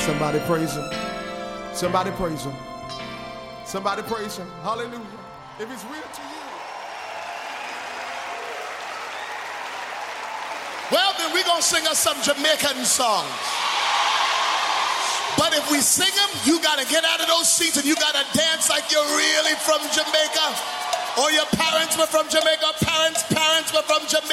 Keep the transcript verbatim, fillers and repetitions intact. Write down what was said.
Somebody praise him. Somebody praise him. Somebody praise him. Hallelujah. If it's real to you. Well, then we're going to sing us some Jamaican songs. But if we sing them, you got to get out of those seats and you got to dance like you're really from Jamaica. Or your parents were from Jamaica, parents, parents were from Jamaica.